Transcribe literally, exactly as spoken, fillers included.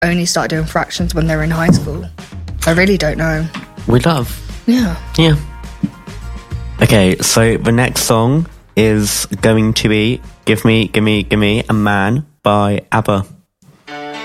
only started doing fractions when they were in high school. I really don't know. We love. Yeah. Yeah. Okay, so the next song is going to be Give Me, Give Me, Give Me a Man by ABBA.